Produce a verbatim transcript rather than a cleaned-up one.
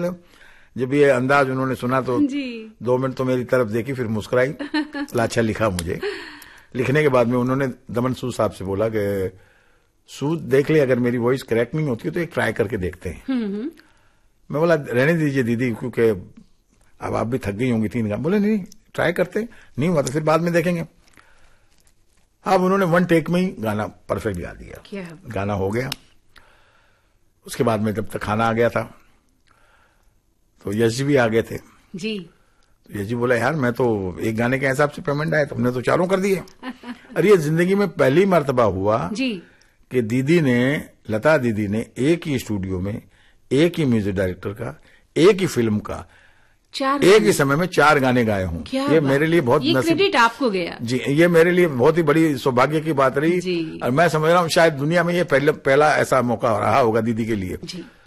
बोले जब ये अंदाज उन्होंने सुना तो दो मिनट तो मेरी तरफ देखी, फिर मुस्कुराई, अच्छा लिखा मुझे। लिखने के बाद में उन्होंने दमन सूद साहब से बोला कि सूद देख ले, अगर मेरी वॉइस करेक्ट नहीं होती है तो एक ट्राई करके देखते हैं। मैं बोला रहने दीजिए दीदी, क्योंकि अब आप भी थक गई होंगी तीन गाने। बोले नहीं ट्राई करते, नहीं हुआ तो फिर बाद में देखेंगे। अब उन्होंने वन टेक में ही गाना परफेक्ट गा दिया, गाना हो गया। उसके बाद में जब तक खाना आ गया था तो यश जी भी आ गए थे जी। तो यश जी बोला यार मैं तो एक गाने के हिसाब से पेमेंट आया, तुमने तो चारों कर दिए। अरे ये जिंदगी में पहली मर्तबा हुआ जी कि दीदी ने, लता दीदी ने एक ही स्टूडियो में एक ही म्यूजिक डायरेक्टर का, एक ही फिल्म का, चार एक ही समय में चार गाने गाए हों। ये मेरे लिए बहुत ये क्रेडिट आपको गया जी, ये मेरे लिए बहुत ही बड़ी सौभाग्य की बात रही। और मैं समझ रहा हूँ शायद दुनिया में ये पहले पहला ऐसा मौका रहा होगा दीदी के लिए। जी।